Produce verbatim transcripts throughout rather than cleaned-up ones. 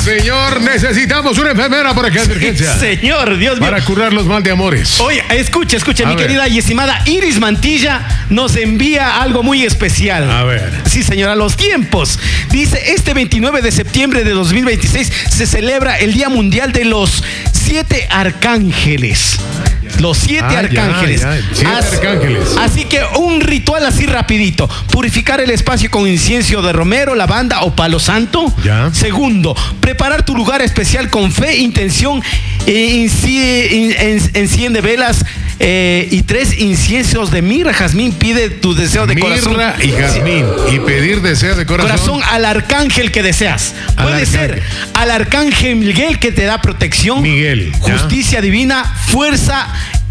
Señor, necesitamos una enfermera por acá de emergencia. Señor, Dios mío. Para curar los mal de amores. Oye, escucha, escucha, A mi ver. querida y estimada Iris Mantilla nos envía algo muy especial. A ver. Sí, señora, los tiempos. Dice, este veintinueve de septiembre de dos mil veintiséis se celebra el Día Mundial de los Siete Arcángeles. Los siete Ah, arcángeles. ya, ya. Siete Así- arcángeles. Así que un ritual así rapidito. Purificar el espacio con incienso de romero, lavanda o palo santo. Ya. Segundo, preparar tu lugar especial con fe, intención, e inci- in- en- enciende velas eh, y tres inciensos de mirra, jazmín, pide tu deseo de corazón. Mirra y jazmín. Y pedir deseo de corazón. Corazón al arcángel que deseas. Al Puede arcángel. ser al arcángel Miguel que te da protección, Miguel, ya. justicia divina, fuerza,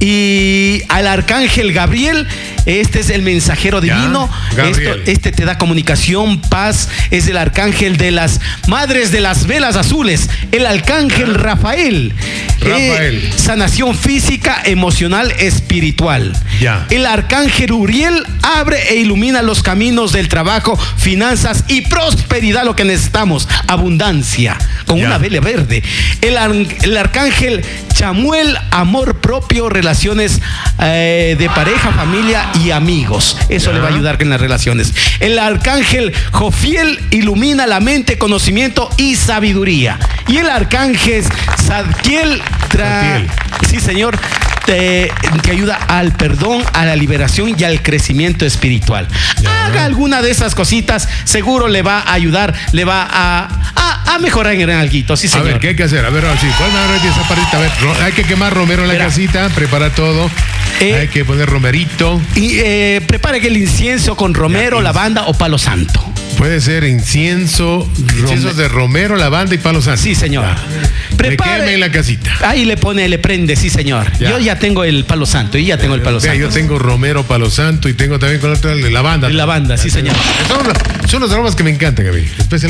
y al arcángel Gabriel. Este es el mensajero Ya, divino. Gabriel. Esto- este te da comunicación, paz. Es el arcángel de las madres de las velas azules. El arcángel Rafael. Rafael. Eh, sanación física, emocional, espiritual. Ya. El arcángel Uriel abre e ilumina los caminos del trabajo, finanzas y prosperidad, lo que necesitamos, abundancia, con Ya. una vela verde. El, ar- el arcángel Chamuel, amor propio, relaciones eh, de pareja, familia y amigos. Eso Ya. le va a ayudar en las relaciones. El arcángel Jofiel ilumina la mente, conocimiento y sabiduría. Y el arcángel Zadkiel tra- Zadkiel. Sí, señor. Te, que ayuda al perdón, a la liberación y al crecimiento espiritual. Ya. Haga alguna de esas cositas, seguro le va a ayudar, le va a, a, a mejorar en alguito. Sí, A señor. ver, ¿qué hay que hacer? A ver, ahora sí, ¿cuál me va a abrir esa partita? A ver, ro- hay que quemar romero en la Espera. casita, preparar todo. Eh, hay que poner romerito. Y eh, prepare el incienso con romero, Ya, lavanda o palo santo. Puede ser incienso, inciensos de romero, lavanda y palo santo. Sí, señor. Ya. Prepare- Me queme en la casita. Ahí le pone, le prende, sí, señor. Ya. Yo ya tengo el palo santo y ya tengo el palo Vea, santo. yo tengo romero, palo santo y tengo también con otra lavanda. Lavanda, sí, señor. Son, son los aromas que me encantan a mí. Especialmente